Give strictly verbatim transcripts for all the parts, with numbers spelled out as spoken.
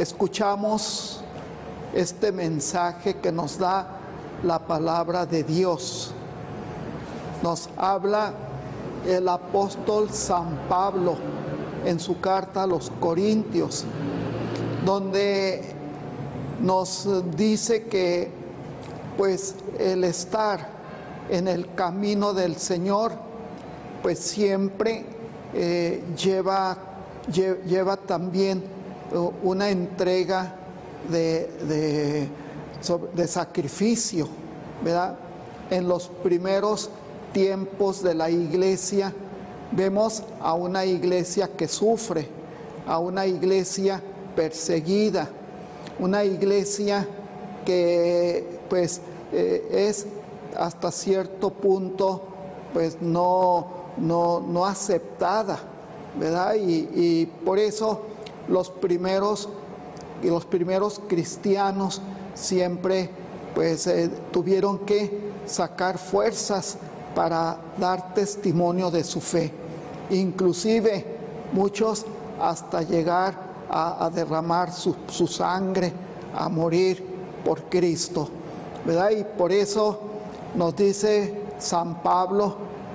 escuchamos este mensaje que nos da la palabra de Dios. Nos habla el apóstol San Pablo en su carta a los Corintios, donde nos dice que pues el estar en el camino del Señor pues siempre eh, lleva, lle, lleva también una entrega de, de, de sacrificio, ¿verdad? En los primeros tiempos de la iglesia vemos a una iglesia que sufre, a una iglesia perseguida, una iglesia que pues eh, es hasta cierto punto pues no, no, no aceptada, ¿verdad? Y, y por eso los primeros, los primeros cristianos siempre pues eh, tuvieron que sacar fuerzas para dar testimonio de su fe. Inclusive muchos hasta llegar a, a derramar su, su sangre, a morir por Cristo, ¿verdad? Y por eso nos dice San Pablo,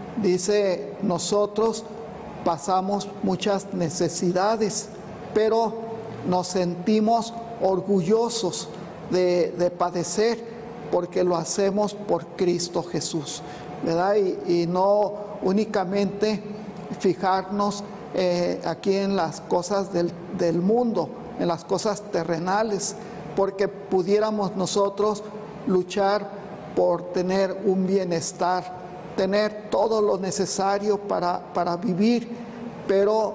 dice, nosotros pasamos muchas necesidades, pero nos sentimos orgullosos de, de padecer porque lo hacemos por Cristo Jesús, ¿verdad? Y, y no únicamente fijarnos eh, aquí en las cosas del, del mundo, en las cosas terrenales, porque pudiéramos nosotros luchar por tener un bienestar, tener todo lo necesario para, para vivir, pero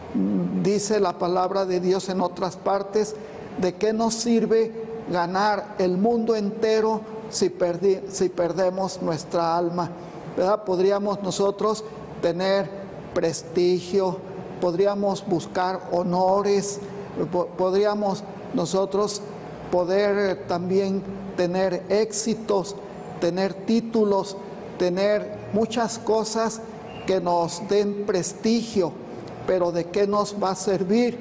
mm, dice la palabra de Dios en otras partes, ¿de qué nos sirve ganar el mundo entero si, perdi, si perdemos nuestra alma? ¿Verdad? Podríamos nosotros tener prestigio, podríamos buscar honores, podríamos nosotros poder también tener éxitos, tener títulos, tener muchas cosas que nos den prestigio, pero ¿de qué nos va a servir?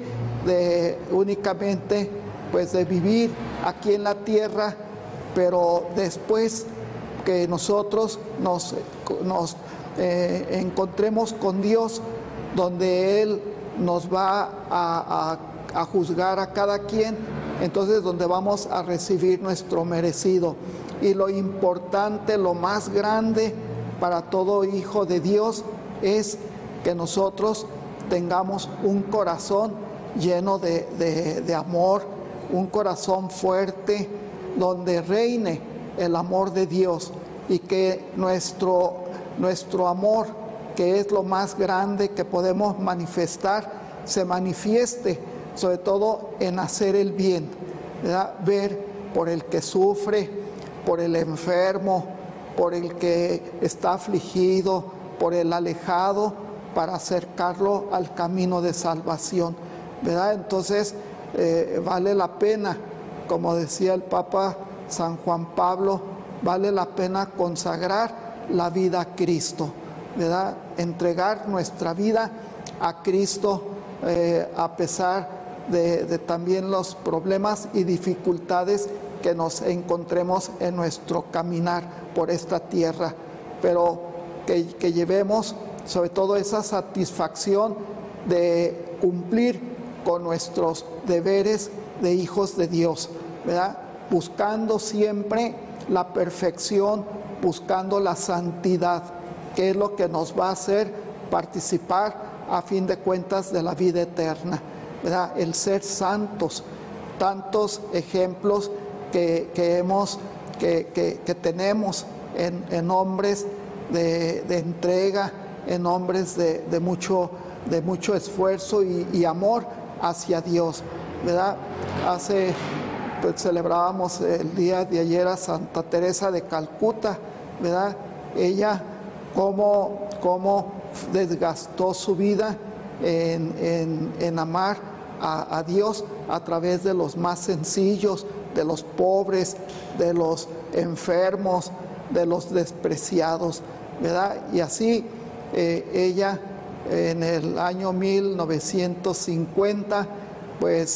De únicamente pues de vivir aquí en la tierra, pero después que nosotros nos, nos eh, encontremos con Dios, donde Él nos va a, a, a juzgar a cada quien, entonces donde vamos a recibir nuestro merecido. Y lo importante, lo más grande para todo hijo de Dios es que nosotros tengamos un corazón lleno de, de, de amor, un corazón fuerte, donde reine el amor de Dios, y que nuestro, nuestro amor, que es lo más grande que podemos manifestar, se manifieste sobre todo en hacer el bien, ¿verdad? Ver por el que sufre, por el enfermo, por el que está afligido, por el alejado, para acercarlo al camino de salvación, ¿verdad? Entonces eh, vale la pena, como decía el Papa San Juan Pablo, vale la pena consagrar la vida a Cristo, ¿verdad? Entregar nuestra vida a Cristo eh, a pesar de, de también los problemas y dificultades que nos encontremos en nuestro caminar por esta tierra, pero que, que llevemos sobre todo esa satisfacción de cumplir con nuestros deberes de hijos de Dios, ¿verdad? Buscando siempre la perfección, buscando la santidad, que es lo que nos va a hacer participar a fin de cuentas de la vida eterna, ¿verdad? El ser santos, tantos ejemplos que, que hemos, que, que, que tenemos en, en hombres de, de entrega, en hombres de, de, mucho, de mucho esfuerzo y, y amor hacia Dios, ¿verdad? Hace, pues celebrábamos el día de ayer a Santa Teresa de Calcuta, ¿verdad? Ella cómo, cómo desgastó su vida en, en, en amar a, a Dios a través de los más sencillos, de los pobres, de los enfermos, de los despreciados, ¿verdad? Y así eh, ella en el año mil novecientos cincuenta pues